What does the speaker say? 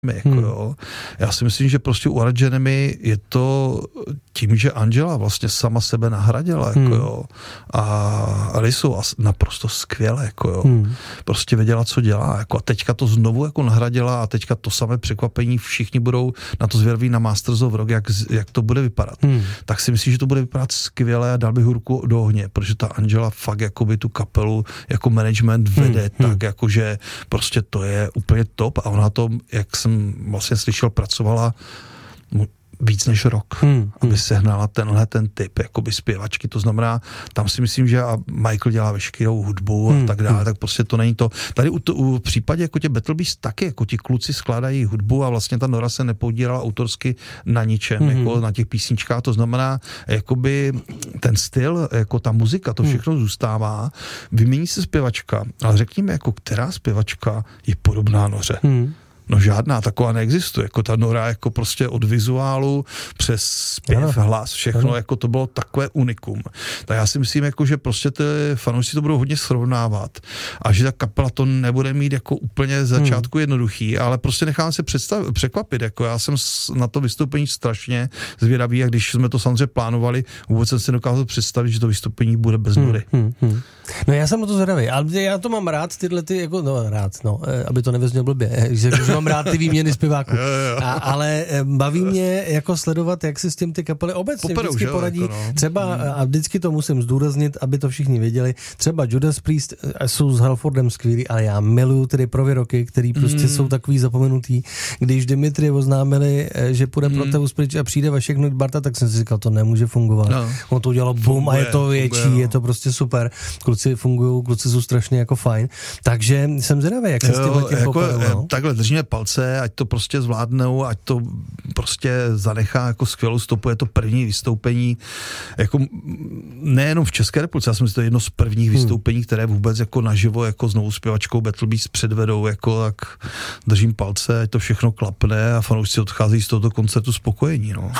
jako jo. Já si myslím, že prostě u Arad Enemy je to tím, že Angela vlastně sama sebe nahradila, jako jo. A Lisu naprosto skvěle, jako jo. Prostě věděla, co dělá, jako a teďka to znovu jako nahradila a teďka to samé překvapení, všichni budou na to zvědaví na Masters of Rock, jak to bude vypadat. Tak si myslím, že to bude vypadat skvěle a dal bych ruku do ohně, protože ta Angela fakt jakoby tu kapelu jako management vede tak, jakože prostě to je úplně top a ona to, jak jsem vlastně slyšel, pracovala víc než rok, aby sehnala ten typ jakoby zpěvačky, to znamená, tam si myslím, že a Michael dělá veškerou hudbu a tak dále, tak prostě to není to. Tady v případě jako tě Battle Beast taky, jako ti kluci skládají hudbu a vlastně ta Nora se nepodílela autorsky na ničem, jako na těch písničkách, to znamená, jakoby ten styl, jako ta muzika, to všechno zůstává, vymění se zpěvačka, ale řekněme, jako která zpěvačka je podobná Noře. No žádná taková neexistuje, jako ta Nora jako prostě od vizuálu přes zpěv, hlas, všechno, jako to bylo takové unikum. Tak já si myslím, jako, že prostě ty fanoušci to budou hodně srovnávat a že ta kapela to nebude mít jako úplně z začátku jednoduchý, ale prostě nechám se překvapit, jako já jsem na to vystoupení strašně zvědavý a když jsme to samozřejmě plánovali, vůbec jsem si dokázal představit, že to vystoupení bude bez nudy. No já jsem o to zvědavý, ale já to mám rád, tyhle ty, jako, aby to nevyznělo blbě, že mám rád ty výměny zpěváků, ale baví mě jako sledovat, jak si s tím ty kapely obecně vždycky poradí, jako třeba, a vždycky to musím zdůraznit, aby to všichni věděli, třeba Judas Priest jsou s Halfordem skvělí, ale já miluju tedy Provi Rocky, který prostě jsou takový zapomenutý. Když Dimitri oznámili, že půjde pro Teus pryč a přijde Vašek Barta, tak jsem si říkal, to nemůže fungovat. On to udělalo boom a je to větší, je to prostě super. Kluci fungují, kluci jsou strašně jako fajn. Takže jsem zvědavý, jak se s tím jako, takhle držíme palce, ať to prostě zvládnou, ať to prostě zanechá jako skvělou stopu, je to první vystoupení, jako nejenom v České republice, já jsem si to jedno z prvních vystoupení, které vůbec jako naživo, jako s novou zpěvačkou Battle Beast předvedou, jako tak držím palce, ať to všechno klapne a fanoušci odcházejí z tohoto koncertu spokojení, no.